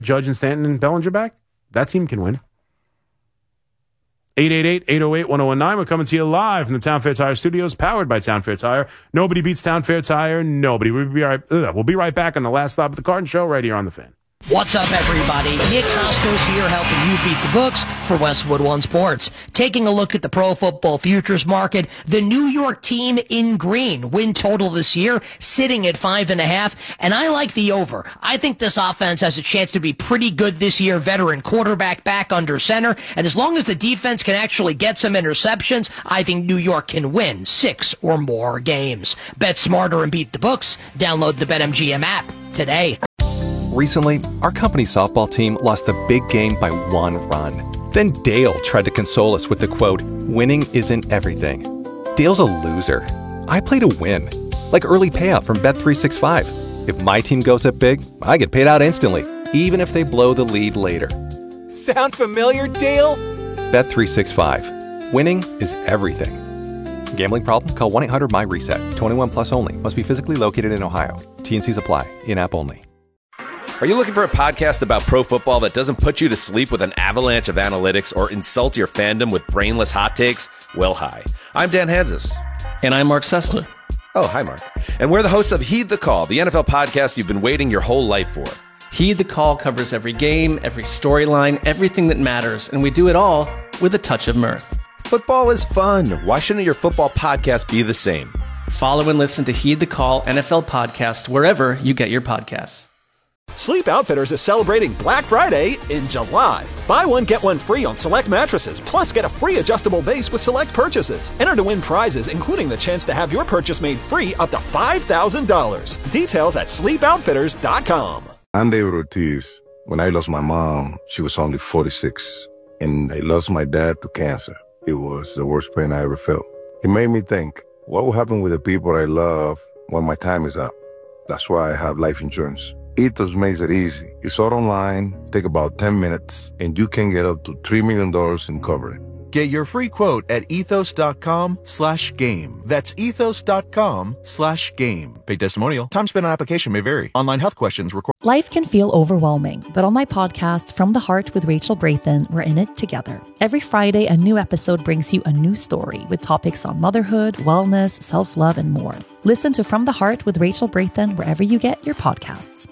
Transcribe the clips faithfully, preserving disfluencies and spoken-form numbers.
Judge and Stanton and Bellinger back, that team can win. eight eight eight, eight oh eight, one oh one nine. We're coming to you live from the Town Fair Tire Studios, powered by Town Fair Tire. Nobody beats Town Fair Tire. Nobody. We'll be right, ugh, we'll be right back on the last stop of the Carton Show right here on The Fan. What's up, everybody? Nick Costos here, helping you beat the books for Westwood One Sports. Taking a look at the Pro Football Futures market, the New York team in green, win total this year, sitting at five and a half, and I like the over. I think this offense has a chance to be pretty good this year. Veteran quarterback back under center, and as long as the defense can actually get some interceptions, I think New York can win six or more games. Bet smarter and beat the books. Download the BetMGM app today. Recently, our company softball team lost a big game by one run. Then Dale tried to console us with the quote, "Winning isn't everything." Dale's a loser. I play to win. Like early payout from Bet three sixty-five. If my team goes up big, I get paid out instantly, even if they blow the lead later. Sound familiar, Dale? Bet three sixty-five. Winning is everything. Gambling problem? Call one eight hundred M Y reset. twenty-one plus only. Must be physically located in Ohio. T N Cs apply. In-app only. Are you looking for a podcast about pro football that doesn't put you to sleep with an avalanche of analytics or insult your fandom with brainless hot takes? Well, hi. I'm Dan Hansis. And I'm Mark Sessler. Oh, hi, Mark. And we're the hosts of Heed the Call, the N F L podcast you've been waiting your whole life for. Heed the Call covers every game, every storyline, everything that matters, and we do it all with a touch of mirth. Football is fun. Why shouldn't your football podcast be the same? Follow and listen to Heed the Call N F L podcast wherever you get your podcasts. Sleep Outfitters is celebrating Black Friday in July. Buy one, get one free on select mattresses, plus get a free adjustable base with select purchases. Enter to win prizes, including the chance to have your purchase made free up to five thousand dollars. Details at sleep outfitters dot com. I'm David Ortiz. When I lost my mom, she was only forty-six. And I lost my dad to cancer. It was the worst pain I ever felt. It made me think, what will happen with the people I love when my time is up? That's why I have life insurance. Ethos makes it easy. It's all online, take about ten minutes, and you can get up to three million dollars in coverage. Get your free quote at ethos.com slash game. That's ethos.com slash game. Paid testimonial. Time spent on application may vary. Online health questions require... Life can feel overwhelming, but on my podcast, From the Heart with Rachel Braithen, we're in it together. Every Friday, a new episode brings you a new story with topics on motherhood, wellness, self-love, and more. Listen to From the Heart with Rachel Braithen wherever you get your podcasts.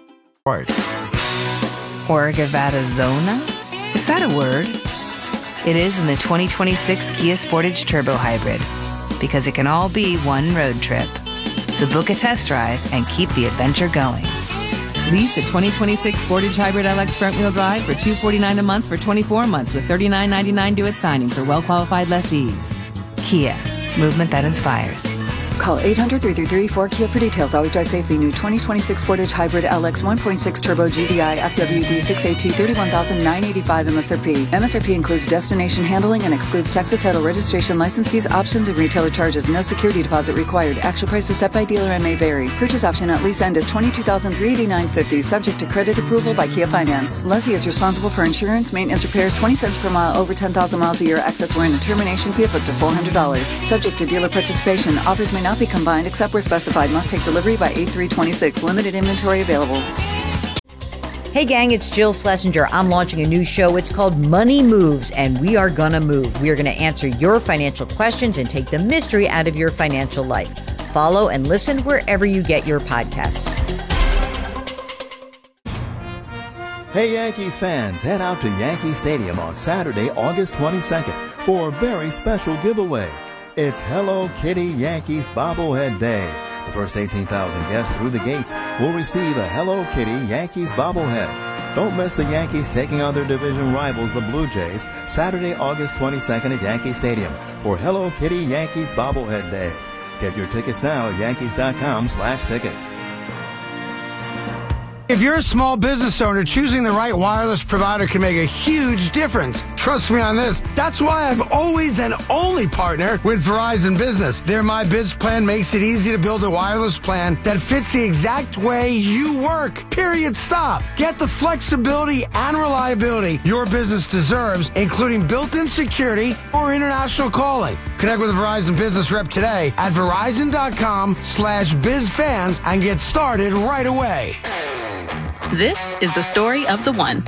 Orgavada Zona? Is that a word? It is in the twenty twenty-six Kia Sportage Turbo Hybrid, because it can all be one road trip. So book a test drive and keep the adventure going. Lease a twenty twenty-six Sportage Hybrid L X front-wheel drive for two hundred forty-nine dollars a month for twenty-four months with thirty-nine ninety-nine due at signing for well-qualified lessees. Kia, movement that inspires. Call eight hundred, three three three, four K I A for details. Always drive safely. New twenty twenty-six Sportage Hybrid L X one point six Turbo G D I F W D six A T thirty-one thousand nine hundred eighty-five M S R P. M S R P includes destination handling and excludes Texas title registration, license fees, options, and retailer charges. No security deposit required. Actual prices set by dealer and may vary. Purchase option at lease end is twenty-two thousand three hundred eighty-nine dollars and fifty cents, subject to credit approval by Kia Finance. Lessee is responsible for insurance, maintenance, repairs, twenty cents per mile over ten thousand miles a year. Excess warranty and termination fee of up to four hundred dollars. Subject to dealer participation. Offers may not be combined except where specified. Must take delivery by eight three twenty-six. Limited inventory available. Hey gang, it's Jill Schlesinger. I'm launching a new show. It's called Money Moves, and we are gonna move. We are gonna answer your financial questions and take the mystery out of your financial life. Follow and listen wherever you get your podcasts. Hey Yankees fans, head out to Yankee Stadium on Saturday, August twenty-second for a very special giveaway. It's Hello Kitty Yankees Bobblehead Day. The first eighteen thousand guests through the gates will receive a Hello Kitty Yankees bobblehead. Don't miss the Yankees taking on their division rivals, the Blue Jays, Saturday, August twenty-second at Yankee Stadium for Hello Kitty Yankees Bobblehead Day. Get your tickets now at yankees.com slash tickets. If you're a small business owner, choosing the right wireless provider can make a huge difference. Trust me on this. That's why I've always and only partnered with Verizon Business. Their My Biz plan makes it easy to build a wireless plan that fits the exact way you work. Period. Stop. Get the flexibility and reliability your business deserves, including built-in security or international calling. Connect with a Verizon Business rep today at verizon.com slash bizfans and get started right away. This is the story of the one.